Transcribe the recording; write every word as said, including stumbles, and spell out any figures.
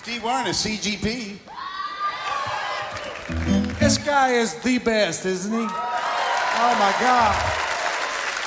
Steve Warren is C G P. This guy is the best, isn't he? Oh, my God.